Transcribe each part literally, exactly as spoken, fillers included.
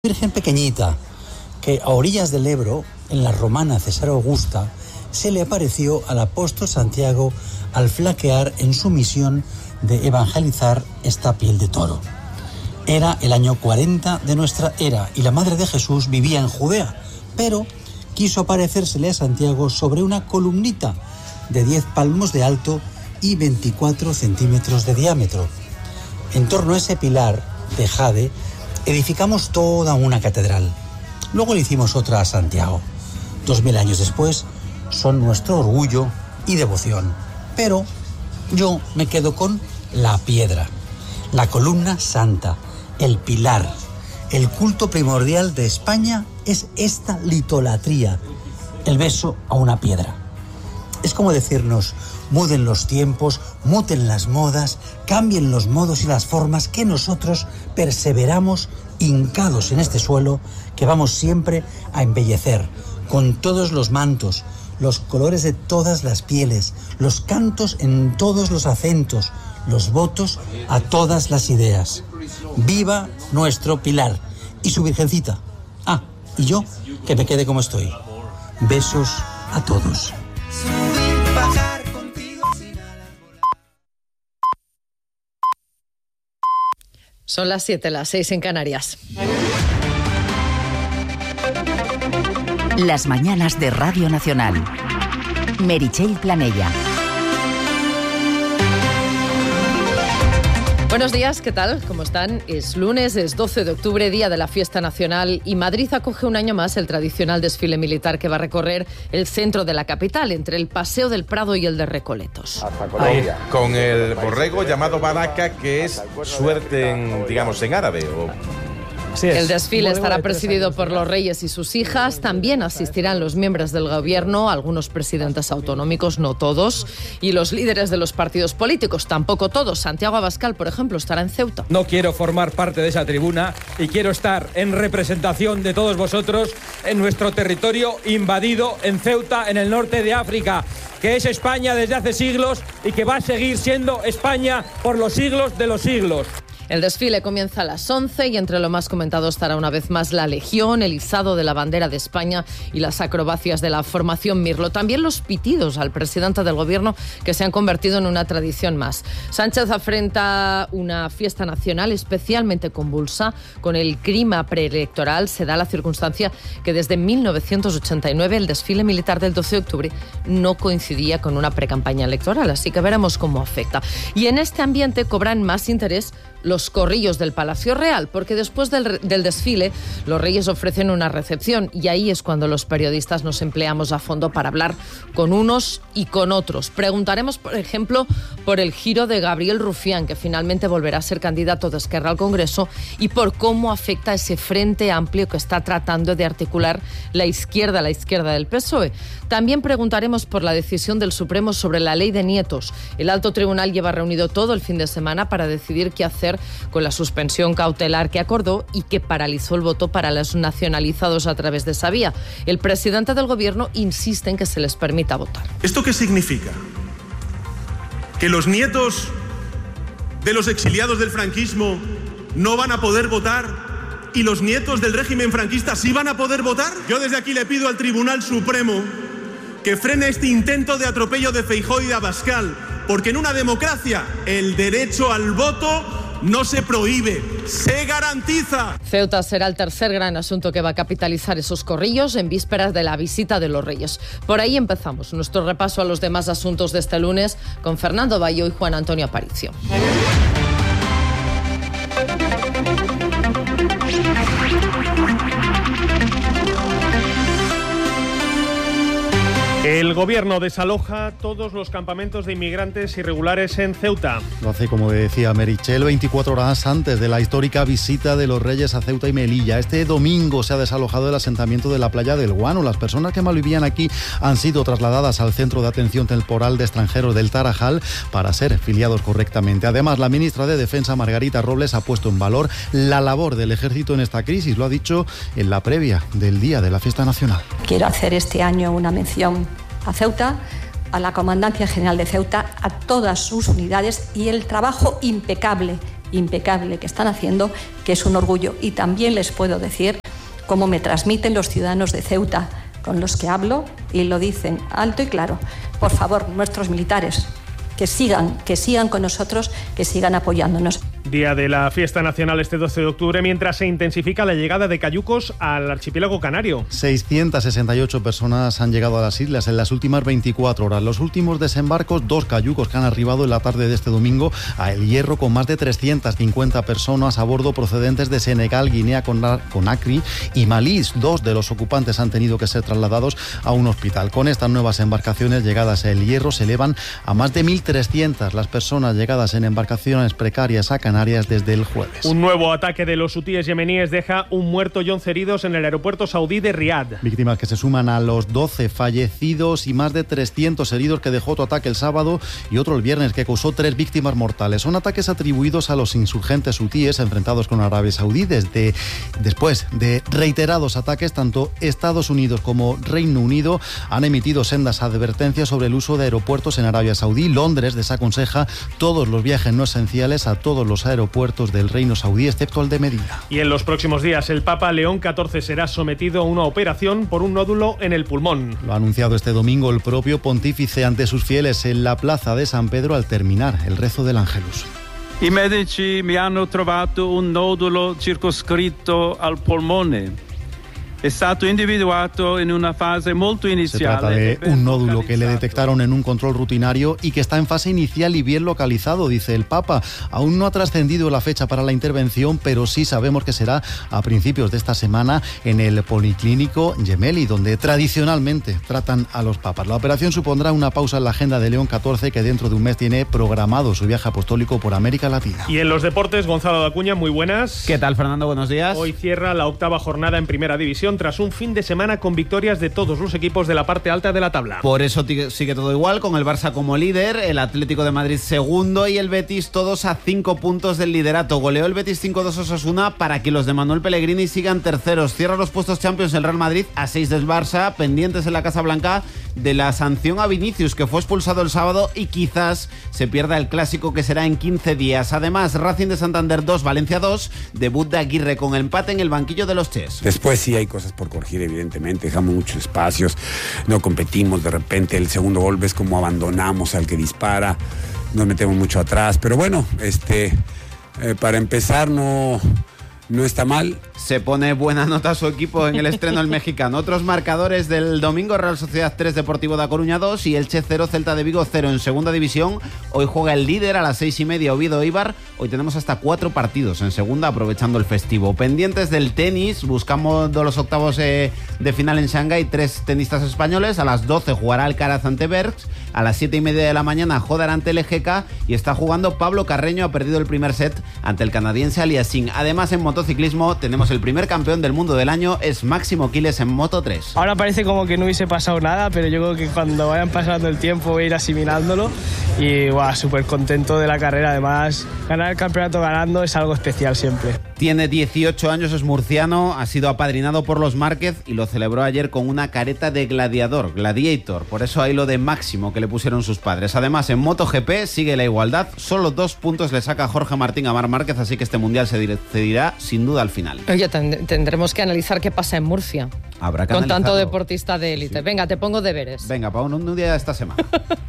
Virgen pequeñita, que a orillas del Ebro, en la romana César Augusta, se le apareció al apóstol Santiago al flaquear en su misión de evangelizar esta piel de toro. Era el año cuarenta de nuestra era y la madre de Jesús vivía en Judea, pero quiso aparecérsele a Santiago sobre una columnita de diez palmos de alto y veinticuatro centímetros de diámetro. En torno a ese pilar de jade edificamos toda una catedral. Luego le hicimos otra a Santiago. Dos mil años después son nuestro orgullo y devoción. Pero yo me quedo con la piedra, la columna santa, el pilar. El culto primordial de España es esta litolatría, el beso a una piedra. Es como decirnos: muden los tiempos, muten las modas, cambien los modos y las formas, que nosotros perseveramos hincados en este suelo que vamos siempre a embellecer, con todos los mantos, los colores de todas las pieles, los cantos en todos los acentos, los votos a todas las ideas. ¡Viva nuestro pilar y su virgencita! Ah, y yo, que me quede como estoy. Besos a todos. Son las siete, las seis en Canarias. Las mañanas de Radio Nacional. Meritxell Planella. Buenos días, ¿qué tal? ¿Cómo están? Es lunes, es doce de octubre, día de la fiesta nacional, y Madrid acoge un año más el tradicional desfile militar que va a recorrer el centro de la capital, entre el Paseo del Prado y el de Recoletos. Ahí, con el borrego llamado Baraka, que es suerte en, digamos, en árabe, o... El desfile estará presidido por los reyes y sus hijas. También asistirán los miembros del gobierno, algunos presidentes autonómicos, no todos, y los líderes de los partidos políticos, tampoco todos. Santiago Abascal, por ejemplo, estará en Ceuta. No quiero formar parte de esa tribuna y quiero estar en representación de todos vosotros en nuestro territorio invadido en Ceuta, en el norte de África, que es España desde hace siglos y que va a seguir siendo España por los siglos de los siglos. El desfile comienza a las once y entre lo más comentado estará una vez más la Legión, el izado de la bandera de España y las acrobacias de la formación Mirlo. También los pitidos al presidente del gobierno, que se han convertido en una tradición más. Sánchez afrenta una fiesta nacional especialmente convulsa. Con el clima preelectoral se da la circunstancia que desde mil novecientos ochenta y nueve el desfile militar del doce de octubre no coincidía con una precampaña electoral, así que veremos cómo afecta. Y en este ambiente cobran más interés los corrillos del Palacio Real, porque después del, del desfile los reyes ofrecen una recepción y ahí es cuando los periodistas nos empleamos a fondo para hablar con unos y con otros. Preguntaremos, por ejemplo, por el giro de Gabriel Rufián, que finalmente volverá a ser candidato de Esquerra al Congreso, y por cómo afecta ese frente amplio que está tratando de articular la izquierda, la izquierda del P S O E. También preguntaremos por la decisión del Supremo sobre la ley de nietos. El alto tribunal lleva reunido todo el fin de semana para decidir qué hacer con la suspensión cautelar que acordó y que paralizó el voto para los nacionalizados a través de esa vía. El presidente del gobierno insiste en que se les permita votar. ¿Esto qué significa? ¿Que los nietos de los exiliados del franquismo no van a poder votar y los nietos del régimen franquista sí van a poder votar? Yo desde aquí le pido al Tribunal Supremo que frene este intento de atropello de Feijóo y de Abascal, porque en una democracia el derecho al voto no se prohíbe, se garantiza. Ceuta será el tercer gran asunto que va a capitalizar esos corrillos en vísperas de la visita de los reyes. Por ahí empezamos nuestro repaso a los demás asuntos de este lunes con Fernando Bayo y Juan Antonio Aparicio. El gobierno desaloja todos los campamentos de inmigrantes irregulares en Ceuta. Lo hace, como decía Meritxell, veinticuatro horas antes de la histórica visita de los Reyes a Ceuta y Melilla. Este domingo se ha desalojado el asentamiento de la playa del Guano. Las personas que malvivían aquí han sido trasladadas al Centro de Atención Temporal de Extranjeros del Tarajal para ser filiados correctamente. Además, la ministra de Defensa, Margarita Robles, ha puesto en valor la labor del Ejército en esta crisis. Lo ha dicho en la previa del Día de la Fiesta Nacional. Quiero hacer este año una mención a Ceuta, a la Comandancia General de Ceuta, a todas sus unidades y el trabajo impecable impecable que están haciendo, que es un orgullo. Y también les puedo decir cómo me transmiten los ciudadanos de Ceuta, con los que hablo, y lo dicen alto y claro: por favor, nuestros militares, que sigan, que sigan con nosotros, que sigan apoyándonos. Día de la fiesta nacional este doce de octubre, mientras se intensifica la llegada de cayucos al archipiélago canario. seiscientas sesenta y ocho personas han llegado a las islas en las últimas veinticuatro horas. Los últimos desembarcos, dos cayucos que han arribado en la tarde de este domingo a El Hierro, con más de trescientas cincuenta personas a bordo procedentes de Senegal, Guinea Conakry y Malí. Dos de los ocupantes han tenido que ser trasladados a un hospital. Con estas nuevas embarcaciones llegadas a El Hierro se elevan a más de mil trescientas las personas llegadas en embarcaciones precarias a Canarias desde el jueves. Un nuevo ataque de los hutíes yemeníes deja un muerto y once heridos en el aeropuerto saudí de Riad. Víctimas que se suman a los doce fallecidos y más de trescientos heridos que dejó otro ataque el sábado y otro el viernes que causó tres víctimas mortales. Son ataques atribuidos a los insurgentes hutíes enfrentados con Arabia Saudí. Desde, después de reiterados ataques, tanto Estados Unidos como Reino Unido han emitido sendas advertencias sobre el uso de aeropuertos en Arabia Saudí. Londres desaconseja todos los viajes no esenciales a todos los aeropuertos del Reino Saudí, excepto el de Medina. Y en los próximos días, el Papa León catorce será sometido a una operación por un nódulo en el pulmón. Lo ha anunciado este domingo el propio pontífice ante sus fieles en la plaza de San Pedro al terminar el rezo del Ángelus. I medici mi hanno trovato un nodulo circoscritto al polmone. È stato individuato in una fase molto iniziale. Se trata de un nódulo que le detectaron en un control rutinario y que está en fase inicial y bien localizado, dice el Papa. Aún no ha trascendido la fecha para la intervención, pero sí sabemos que será a principios de esta semana en el Policlínico Gemelli, donde tradicionalmente tratan a los papas. La operación supondrá una pausa en la agenda de León catorce, que dentro de un mes tiene programado su viaje apostólico por América Latina. Y en los deportes, Gonzalo Dacuña, muy buenas. ¿Qué tal, Fernando? Buenos días. Hoy cierra la octava jornada en Primera División, tras un fin de semana con victorias de todos los equipos de la parte alta de la tabla. Por eso sigue todo igual, con el Barça como líder, el Atlético de Madrid segundo y el Betis todos a cinco puntos del liderato. Goleó el Betis cinco dos a Osasuna para que los de Manuel Pellegrini sigan terceros. Cierra los puestos Champions el Real Madrid a seis del Barça, pendientes en la Casa Blanca de la sanción a Vinicius, que fue expulsado el sábado y quizás se pierda el clásico que será en quince días. Además, Racing de Santander dos, Valencia dos, debut de Aguirre con el empate en el banquillo de los Ches. Después sí hay cosas por corregir, evidentemente, dejamos muchos espacios, no competimos, de repente el segundo gol ves como abandonamos al que dispara, nos metemos mucho atrás, pero bueno, este eh, para empezar no... No está mal. Se pone buena nota su equipo en el estreno el mexicano. Otros marcadores del domingo: Real Sociedad tres, Deportivo da Coruña dos y Elche cero, Celta de Vigo cero en segunda división. Hoy juega el líder a las seis y media, Oviedo Eibar. Hoy tenemos hasta cuatro partidos en segunda, aprovechando el festivo. Pendientes del tenis, buscamos los octavos eh, de final en Shanghái, tres tenistas españoles. A las doce jugará Alcaraz ante Bergs. A las siete y media de la mañana, Jodar ante el E G K. Y está jugando Pablo Carreño, ha perdido el primer set ante el canadiense Aliassime. Además, en motociclismo tenemos el primer campeón del mundo del año, es Máximo Quiles en Moto tres. Ahora parece como que no hubiese pasado nada, pero yo creo que cuando vayan pasando el tiempo voy a ir asimilándolo y wow, súper contento de la carrera. Además, ganar el campeonato ganando es algo especial siempre. Tiene dieciocho años, es murciano, ha sido apadrinado por los Márquez y lo celebró ayer con una careta de gladiador, Gladiator. Por eso hay lo de Máximo que le pusieron sus padres. Además, en MotoGP sigue la igualdad, solo dos puntos le saca Jorge Martín a Marc Márquez, así que este mundial se decidirá sin duda al final. Oye, tendremos que analizar qué pasa en Murcia. Habrá que con analizarlo. Tanto deportista de élite. Sí. Venga, te pongo deberes. Venga, para un, un día de esta semana.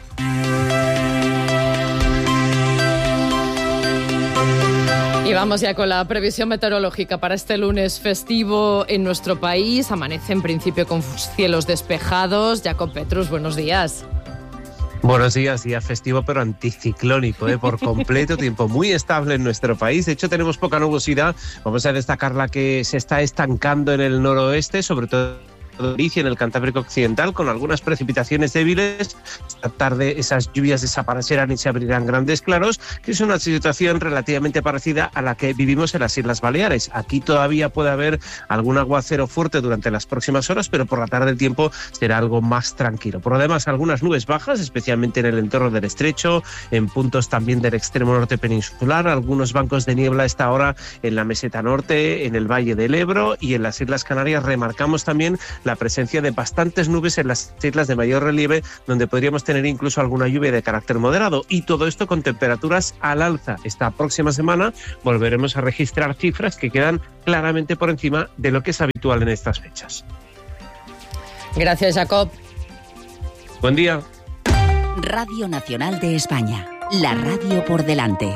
Y vamos ya con la previsión meteorológica para este lunes festivo en nuestro país. Amanece en principio con cielos despejados. Jacob Petrus, buenos días. Buenos días, día festivo pero anticiclónico, ¿eh? Por completo, tiempo muy estable en nuestro país. De hecho, tenemos poca nubosidad. Vamos a destacar la que se está estancando en el noroeste, sobre todo en el Cantábrico Occidental, con algunas precipitaciones débiles. Esta tarde esas lluvias desaparecerán y se abrirán grandes claros, que es una situación relativamente parecida a la que vivimos en las Islas Baleares. Aquí todavía puede haber algún aguacero fuerte durante las próximas horas, pero por la tarde el tiempo será algo más tranquilo. Por lo demás, algunas nubes bajas, especialmente en el entorno del estrecho, en puntos también del extremo norte peninsular, algunos bancos de niebla a esta hora en la meseta norte, en el Valle del Ebro y en las Islas Canarias. Remarcamos también la presencia de bastantes nubes en las islas de mayor relieve, donde podríamos tener incluso alguna lluvia de carácter moderado, y todo esto con temperaturas al alza. Esta próxima semana volveremos a registrar cifras que quedan claramente por encima de lo que es habitual en estas fechas. Gracias, Jacob. Buen día. Radio Nacional de España, la radio por delante.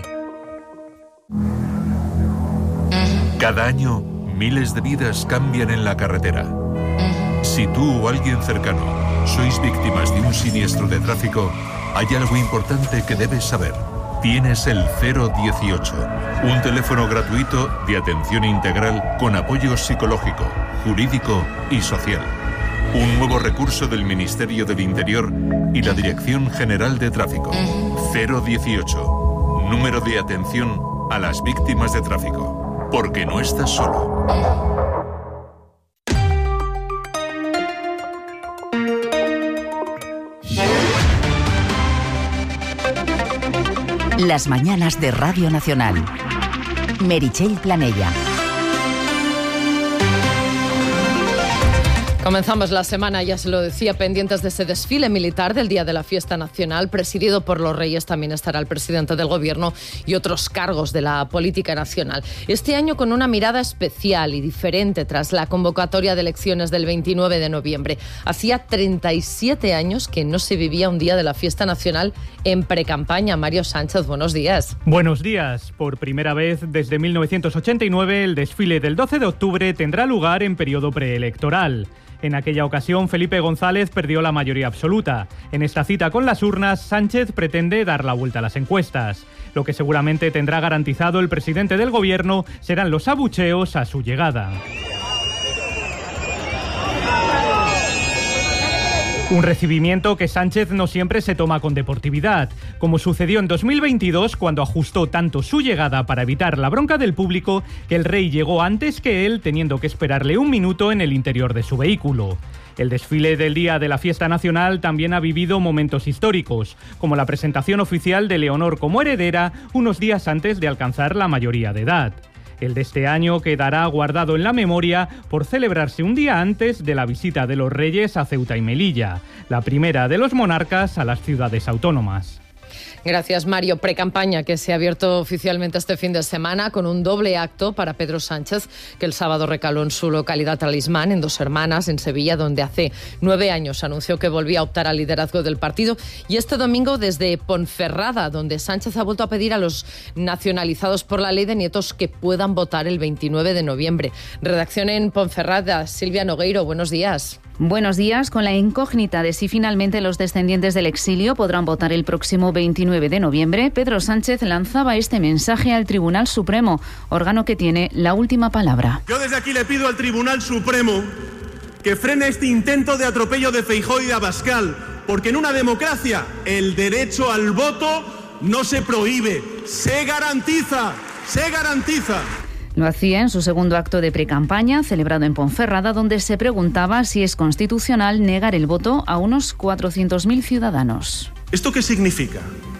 Cada año, miles de vidas cambian en la carretera. Si tú o alguien cercano sois víctimas de un siniestro de tráfico, hay algo importante que debes saber. Tienes el cero dieciocho, un teléfono gratuito de atención integral con apoyo psicológico, jurídico y social. Un nuevo recurso del Ministerio del Interior y la Dirección General de Tráfico. cero dieciocho, número de atención a las víctimas de tráfico. Porque no estás solo. Las mañanas de Radio Nacional. Meritxell Planella. Comenzamos la semana, ya se lo decía, pendientes de ese desfile militar del Día de la Fiesta Nacional, presidido por los Reyes. También estará el presidente del Gobierno y otros cargos de la política nacional. Este año con una mirada especial y diferente tras la convocatoria de elecciones del veintinueve de noviembre. Hacía treinta y siete años que no se vivía un Día de la Fiesta Nacional en precampaña. Mario Sánchez, buenos días. Buenos días. Por primera vez desde mil novecientos ochenta y nueve, el desfile del doce de octubre tendrá lugar en periodo preelectoral. En aquella ocasión, Felipe González perdió la mayoría absoluta. En esta cita con las urnas, Sánchez pretende dar la vuelta a las encuestas. Lo que seguramente tendrá garantizado el presidente del Gobierno serán los abucheos a su llegada. Un recibimiento que Sánchez no siempre se toma con deportividad, como sucedió en dos mil veintidós cuando ajustó tanto su llegada para evitar la bronca del público que el rey llegó antes que él, teniendo que esperarle un minuto en el interior de su vehículo. El desfile del Día de la Fiesta Nacional también ha vivido momentos históricos, como la presentación oficial de Leonor como heredera unos días antes de alcanzar la mayoría de edad. El de este año quedará guardado en la memoria por celebrarse un día antes de la visita de los Reyes a Ceuta y Melilla, la primera de los monarcas a las ciudades autónomas. Gracias, Mario. Precampaña que se ha abierto oficialmente este fin de semana con un doble acto para Pedro Sánchez, que el sábado recaló en su localidad talismán, en Dos Hermanas, en Sevilla, donde hace nueve años anunció que volvía a optar al liderazgo del partido. Y este domingo desde Ponferrada, donde Sánchez ha vuelto a pedir a los nacionalizados por la ley de nietos que puedan votar el veintinueve de noviembre. Redacción en Ponferrada, Silvia Nogueiro, buenos días. Buenos días. Con la incógnita de si finalmente los descendientes del exilio podrán votar el próximo veintinueve de noviembre, Pedro Sánchez lanzaba este mensaje al Tribunal Supremo, órgano que tiene la última palabra. Yo desde aquí le pido al Tribunal Supremo que frene este intento de atropello de Feijóo y de Abascal, porque en una democracia el derecho al voto no se prohíbe, se garantiza, se garantiza. Lo hacía en su segundo acto de precampaña, celebrado en Ponferrada, donde se preguntaba si es constitucional negar el voto a unos cuatrocientos mil ciudadanos. ¿Esto qué significa?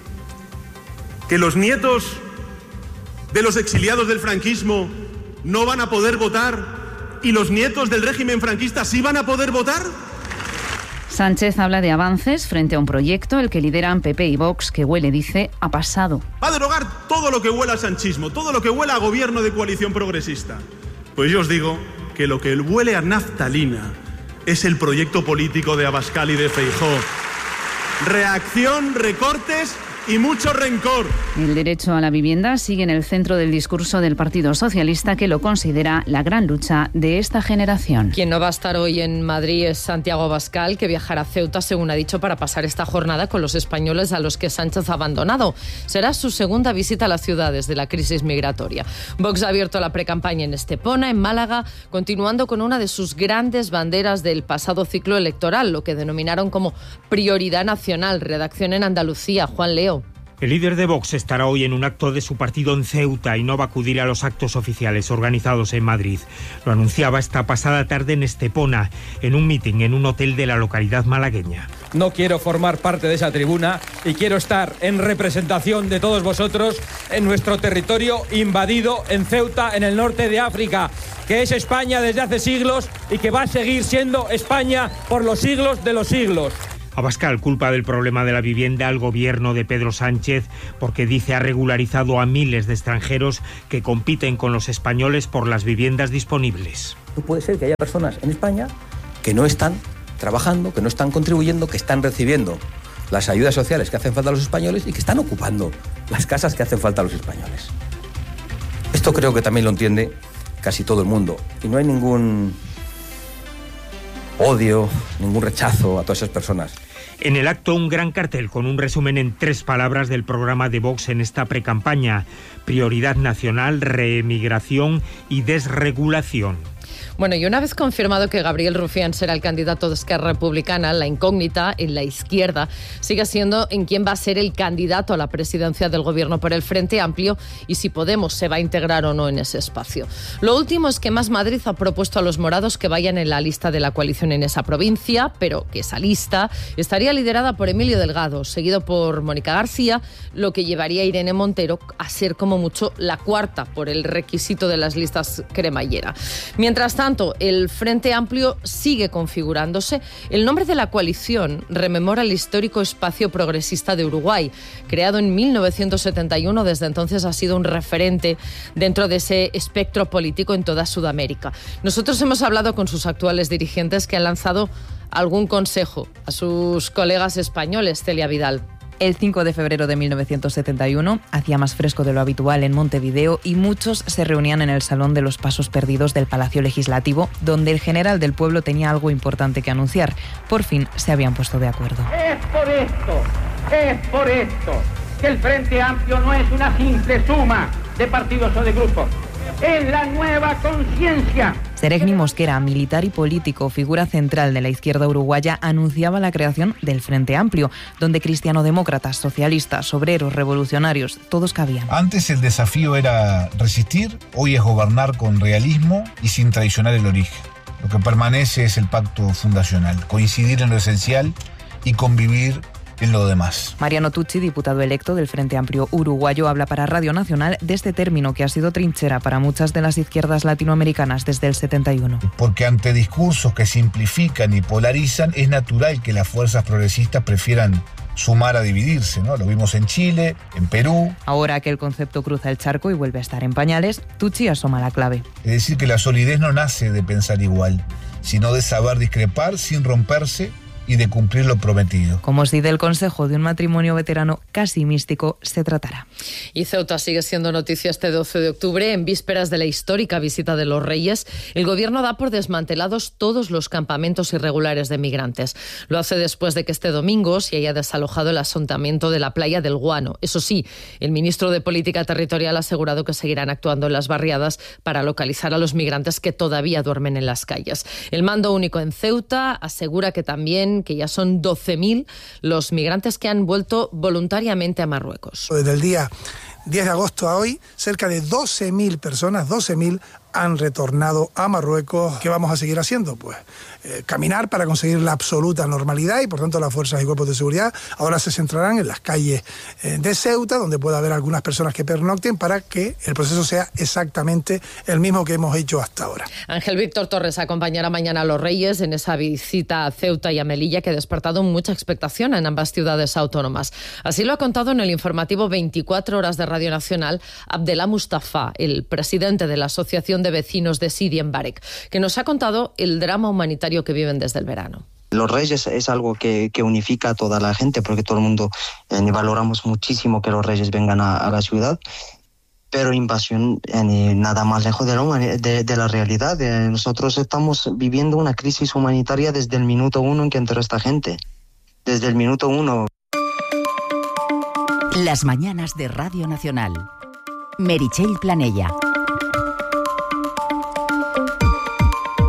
¿Que los nietos de los exiliados del franquismo no van a poder votar y los nietos del régimen franquista sí van a poder votar? Sánchez habla de avances frente a un proyecto, el que lideran P P y Vox, que huele, dice, a pasado. Va a derogar todo lo que huela a sanchismo, todo lo que huela a gobierno de coalición progresista. Pues yo os digo que lo que huele a naftalina es el proyecto político de Abascal y de Feijóo. Reacción, recortes y mucho rencor. El derecho a la vivienda sigue en el centro del discurso del Partido Socialista, que lo considera la gran lucha de esta generación. Quien no va a estar hoy en Madrid es Santiago Abascal, que viajará a Ceuta, según ha dicho, para pasar esta jornada con los españoles a los que Sánchez ha abandonado. Será su segunda visita a la ciudad desde la crisis migratoria. Vox ha abierto la precampaña en Estepona, en Málaga, continuando con una de sus grandes banderas del pasado ciclo electoral, lo que denominaron como prioridad nacional. Redacción en Andalucía, Juan Leo. El líder de Vox estará hoy en un acto de su partido en Ceuta y no va a acudir a los actos oficiales organizados en Madrid. Lo anunciaba esta pasada tarde en Estepona, en un mitin en un hotel de la localidad malagueña. no quiero formar parte de esa tribuna y quiero estar en representación de todos vosotros en nuestro territorio invadido en Ceuta, en el norte de África, que es España desde hace siglos y que va a seguir siendo España por los siglos de los siglos. Abascal culpa del problema de la vivienda al gobierno de Pedro Sánchez porque dice ha regularizado a miles de extranjeros que compiten con los españoles por las viviendas disponibles. Puede ser que haya personas en España que no están trabajando, que no están contribuyendo, que están recibiendo las ayudas sociales que hacen falta a los españoles y que están ocupando las casas que hacen falta a los españoles. Esto creo que también lo entiende casi todo el mundo y no hay ningún odio, ningún rechazo a todas esas personas. En el acto, un gran cartel con un resumen en tres palabras del programa de Vox en esta precampaña: prioridad nacional, reemigración y desregulación. Bueno, y una vez confirmado que Gabriel Rufián será el candidato de Esquerra Republicana, la incógnita en la izquierda sigue siendo en quién va a ser el candidato a la presidencia del Gobierno por el Frente Amplio y si Podemos se va a integrar o no en ese espacio. Lo último es que Más Madrid ha propuesto a los morados que vayan en la lista de la coalición en esa provincia, pero que esa lista estaría liderada por Emilio Delgado, seguido por Mónica García, lo que llevaría a Irene Montero a ser como mucho la cuarta por el requisito de las listas cremallera. Mientras tanto, tanto, el Frente Amplio sigue configurándose. El nombre de la coalición rememora el histórico Espacio Progresista de Uruguay. Creado en mil novecientos setenta y uno, desde entonces ha sido un referente dentro de ese espectro político en toda Sudamérica. Nosotros hemos hablado con sus actuales dirigentes que han lanzado algún consejo a sus colegas españoles. Celia Vidal. El cinco de febrero de mil novecientos setenta y uno hacía más fresco de lo habitual en Montevideo y muchos se reunían en el Salón de los Pasos Perdidos del Palacio Legislativo, donde el general del pueblo tenía algo importante que anunciar. Por fin se habían puesto de acuerdo. Es por esto, es por esto que el Frente Amplio no es una simple suma de partidos o de grupos. Es la nueva conciencia. Seregni Mosquera, militar y político, figura central de la izquierda uruguaya, anunciaba la creación del Frente Amplio, donde cristianodemócratas, socialistas, obreros, revolucionarios, todos cabían. Antes el desafío era resistir, hoy es gobernar con realismo y sin traicionar el origen. Lo que permanece es el pacto fundacional, coincidir en lo esencial y convivir en lo demás. Mariano Tucci, diputado electo del Frente Amplio uruguayo, habla para Radio Nacional de este término que ha sido trinchera para muchas de las izquierdas latinoamericanas desde el setenta y uno. Porque ante discursos que simplifican y polarizan, es natural que las fuerzas progresistas prefieran sumar a dividirse, ¿no? Lo vimos en Chile, en Perú. Ahora que el concepto cruza el charco y vuelve a estar en pañales, Tucci asoma la clave. Es decir, que la solidez no nace de pensar igual, sino de saber discrepar sin romperse y de cumplir lo prometido. Como si del consejo de un matrimonio veterano casi místico se tratara. Y Ceuta sigue siendo noticia este doce de octubre. En vísperas de la histórica visita de los Reyes, el gobierno da por desmantelados todos los campamentos irregulares de migrantes. Lo hace después de que este domingo se haya desalojado el asentamiento de la playa del Guano. Eso sí, el ministro de Política Territorial ha asegurado que seguirán actuando en las barriadas para localizar a los migrantes que todavía duermen en las calles. El mando único en Ceuta asegura que también que ya son doce mil los migrantes que han vuelto voluntariamente a Marruecos. Desde el día diez de agosto a hoy, cerca de doce mil personas, doce mil han retornado a Marruecos. ¿Qué vamos a seguir haciendo? Pues eh, caminar para conseguir la absoluta normalidad y por tanto las fuerzas y cuerpos de seguridad ahora se centrarán en las calles eh, de Ceuta, donde pueda haber algunas personas que pernocten para que el proceso sea exactamente el mismo que hemos hecho hasta ahora. Ángel Víctor Torres acompañará mañana a los Reyes en esa visita a Ceuta y a Melilla que ha despertado mucha expectación en ambas ciudades autónomas. Así lo ha contado en el informativo veinticuatro horas de Radio Nacional Abdelá Mustafa, el presidente de la Asociación de Vecinos de Sidi en Barek, que nos ha contado el drama humanitario que viven desde el verano. Los Reyes es algo que, que unifica a toda la gente, porque todo el mundo eh, valoramos muchísimo que los Reyes vengan a, a la ciudad, pero invasión eh, nada más lejos de la, de, de la realidad. Eh, nosotros estamos viviendo una crisis humanitaria desde el minuto uno en que entró esta gente. Desde el minuto uno. Las mañanas de Radio Nacional. Meritxell Planella.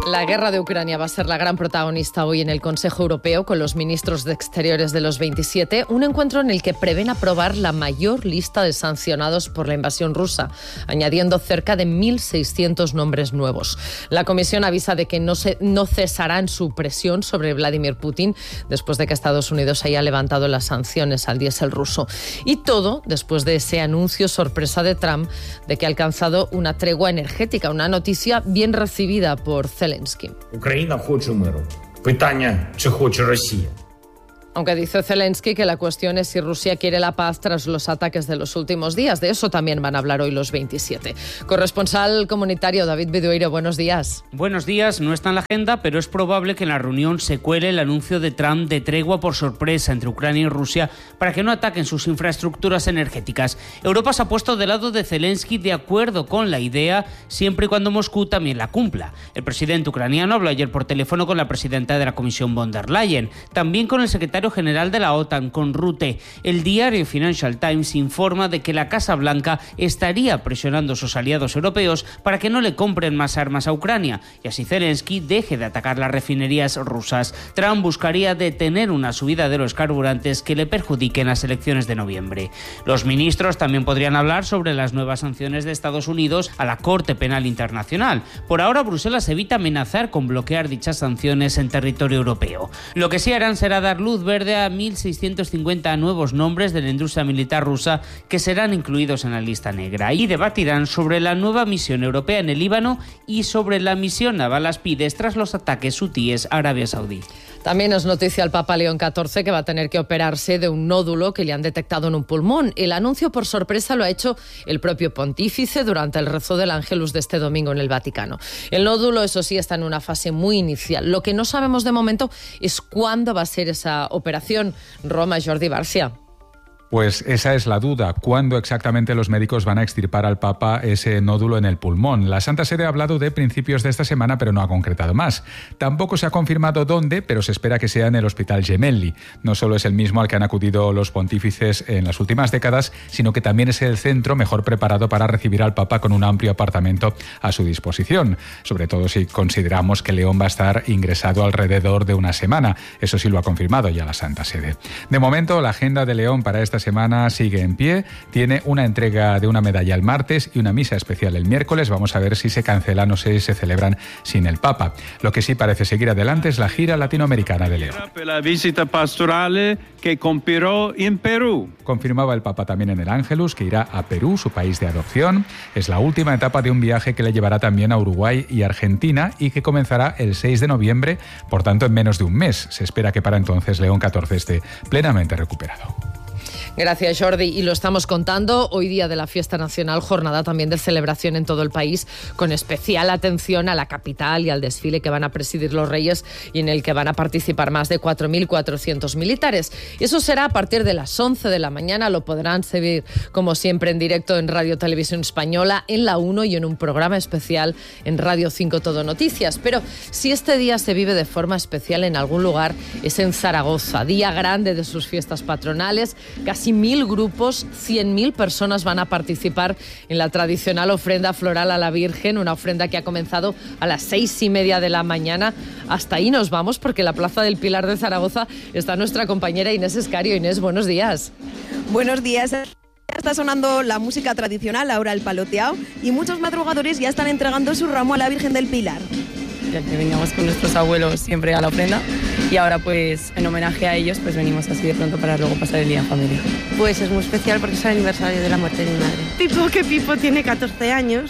La guerra de Ucrania va a ser la gran protagonista hoy en el Consejo Europeo con los ministros de Exteriores de los veintisiete, un encuentro en el que prevén aprobar la mayor lista de sancionados por la invasión rusa, añadiendo cerca de mil seiscientos nombres nuevos. La Comisión avisa de que no, se, no cesarán su presión sobre Vladimir Putin después de que Estados Unidos haya levantado las sanciones al diésel ruso. Y todo después de ese anuncio sorpresa de Trump de que ha alcanzado una tregua energética, una noticia bien recibida por Zelensky. Україна хоче миру. Питання, чи хоче Росія. Aunque dice Zelensky que la cuestión es si Rusia quiere la paz tras los ataques de los últimos días. De eso también van a hablar hoy los veintisiete. Corresponsal comunitario David Bidueiro, buenos días. Buenos días. No está en la agenda, pero es probable que en la reunión se cuele el anuncio de Trump de tregua por sorpresa entre Ucrania y Rusia para que no ataquen sus infraestructuras energéticas. Europa se ha puesto del lado de Zelensky de acuerdo con la idea, siempre y cuando Moscú también la cumpla. El presidente ucraniano habló ayer por teléfono con la presidenta de la Comisión von der Leyen, también con el secretario general de la OTAN, con Rutte. El diario Financial Times informa de que la Casa Blanca estaría presionando a sus aliados europeos para que no le compren más armas a Ucrania y así Zelensky deje de atacar las refinerías rusas. Trump buscaría detener una subida de los carburantes que le perjudiquen las elecciones de noviembre. Los ministros también podrían hablar sobre las nuevas sanciones de Estados Unidos a la Corte Penal Internacional. Por ahora, Bruselas evita amenazar con bloquear dichas sanciones en territorio europeo. Lo que sí harán será dar luz verde a mil seiscientos cincuenta nuevos nombres de la industria militar rusa que serán incluidos en la lista negra y debatirán sobre la nueva misión europea en el Líbano y sobre la misión naval Aspides tras los ataques hutíes a Arabia Saudí. También es noticia el Papa León catorce que va a tener que operarse de un nódulo que le han detectado en un pulmón. El anuncio por sorpresa lo ha hecho el propio pontífice durante el rezo del Ángelus de este domingo en el Vaticano. El nódulo, eso sí, está en una fase muy inicial. Lo que no sabemos de momento es cuándo va a ser esa operación. Roma, Jordi Barcia. Pues esa es la duda, ¿cuándo exactamente los médicos van a extirpar al Papa ese nódulo en el pulmón? La Santa Sede ha hablado de principios de esta semana, pero no ha concretado más. Tampoco se ha confirmado dónde, pero se espera que sea en el Hospital Gemelli. No solo es el mismo al que han acudido los pontífices en las últimas décadas, sino que también es el centro mejor preparado para recibir al Papa con un amplio apartamento a su disposición, sobre todo si consideramos que León va a estar ingresado alrededor de una semana. Eso sí lo ha confirmado ya la Santa Sede. De momento, la agenda de León para esta semana sigue en pie. Tiene una entrega de una medalla el martes y una misa especial el miércoles. Vamos a ver si se cancelan o si se celebran sin el Papa. Lo que sí parece seguir adelante es la gira latinoamericana de León. La visita pastorale que compiró en Perú. Confirmaba el Papa también en el Ángelus que irá a Perú, su país de adopción. Es la última etapa de un viaje que le llevará también a Uruguay y Argentina y que comenzará el seis de noviembre, por tanto en menos de un mes. Se espera que para entonces León catorce esté plenamente recuperado. Gracias, Jordi. Y lo estamos contando hoy día de la fiesta nacional, jornada también de celebración en todo el país, con especial atención a la capital y al desfile que van a presidir los Reyes y en el que van a participar más de cuatro mil cuatrocientos militares. Y eso será a partir de las once de la mañana. Lo podrán seguir, como siempre, en directo en Radio Televisión Española, en la uno y en un programa especial en Radio cinco Todo Noticias. Pero si este día se vive de forma especial en algún lugar, es en Zaragoza, día grande de sus fiestas patronales. Casi mil grupos, cien mil personas van a participar en la tradicional ofrenda floral a la Virgen, una ofrenda que ha comenzado a las seis y media de la mañana. Hasta ahí nos vamos porque en la Plaza del Pilar de Zaragoza está nuestra compañera Inés Escario. Inés, buenos días. Buenos días. Está sonando la música tradicional, ahora el paloteao, y muchos madrugadores ya están entregando su ramo a la Virgen del Pilar. Ya que veníamos con nuestros abuelos siempre a la ofrenda y ahora pues en homenaje a ellos pues venimos así de pronto para luego pasar el día en familia. Pues es muy especial porque es el aniversario de la muerte de mi madre. Pipo, que Pipo tiene catorce años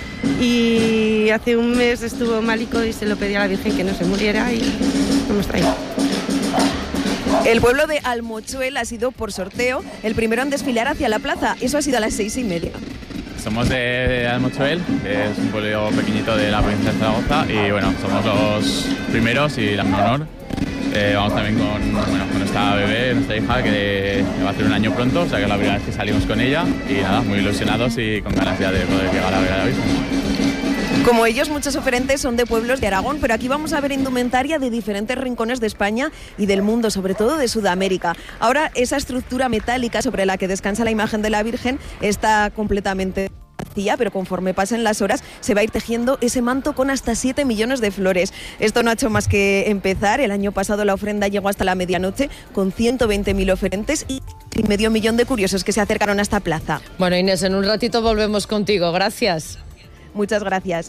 y hace un mes estuvo malico y se lo pedí a la Virgen que no se muriera y lo hemos traído. El pueblo de Almochuel ha sido por sorteo el primero en desfilar hacia la plaza. Eso ha sido a las seis y media. Somos de Almochuel, que es un pueblo pequeñito de la provincia de Zaragoza y bueno, somos los primeros y la honor. Eh, vamos también con, bueno, con nuestra bebé, nuestra hija, que va a hacer un año pronto, o sea que es la primera vez que salimos con ella y nada, muy ilusionados y con ganas ya de poder llegar a ver a la Virgen. Como ellos, muchos oferentes son de pueblos de Aragón, pero aquí vamos a ver indumentaria de diferentes rincones de España y del mundo, sobre todo de Sudamérica. Ahora, esa estructura metálica sobre la que descansa la imagen de la Virgen está completamente sencilla, pero conforme pasen las horas se va a ir tejiendo ese manto con hasta siete millones de flores. Esto no ha hecho más que empezar. El año pasado la ofrenda llegó hasta la medianoche con ciento veinte mil oferentes y medio millón de curiosos que se acercaron a esta plaza. Bueno, Inés, en un ratito volvemos contigo. Gracias. Muchas gracias.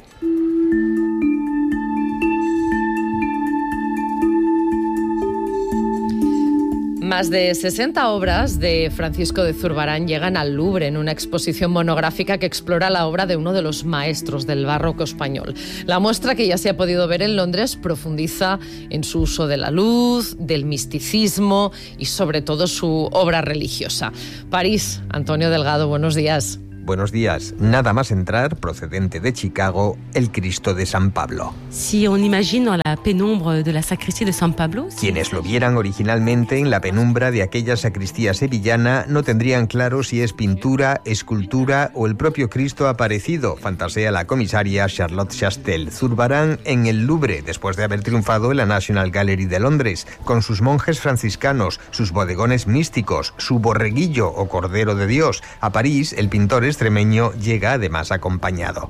Más de sesenta obras de Francisco de Zurbarán llegan al Louvre en una exposición monográfica que explora la obra de uno de los maestros del barroco español. La muestra, que ya se ha podido ver en Londres, profundiza en su uso de la luz, del misticismo y sobre todo su obra religiosa. París, Antonio Delgado, buenos días. Buenos días. Nada más entrar, procedente de Chicago, el Cristo de San Pablo. Si on imagine la pénombre de la sacristie de San Pablo... Quienes lo vieran originalmente en la penumbra de aquella sacristía sevillana no tendrían claro si es pintura, escultura o el propio Cristo aparecido, fantasea la comisaria Charlotte Chastel. Zurbarán en el Louvre, después de haber triunfado en la National Gallery de Londres, con sus monjes franciscanos, sus bodegones místicos, su borreguillo o cordero de Dios. A París, el pintor extremeño llega además acompañado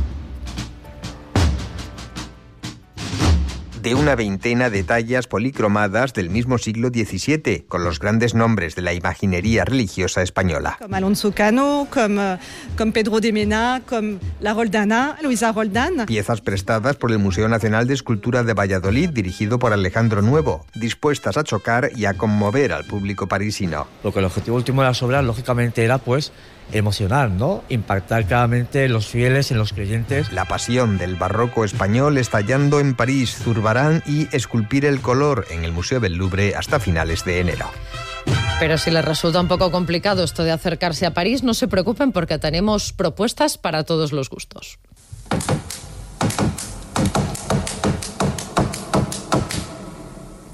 de una veintena de tallas policromadas del mismo siglo diecisiete, con los grandes nombres de la imaginería religiosa española. Como Alonso Cano, como, como Pedro de Mena, como la Roldana, Luisa Roldán. Piezas prestadas por el Museo Nacional de Escultura de Valladolid, dirigido por Alejandro Nuevo, dispuestas a chocar y a conmover al público parisino. Porque el objetivo último de las obras, lógicamente, era pues emocionar, ¿no? Impactar claramente en los fieles, en los creyentes. La pasión del barroco español estallando en París, Zurbarán y esculpir el color en el Museo del Louvre hasta finales de enero. Pero si les resulta un poco complicado esto de acercarse a París, no se preocupen porque tenemos propuestas para todos los gustos.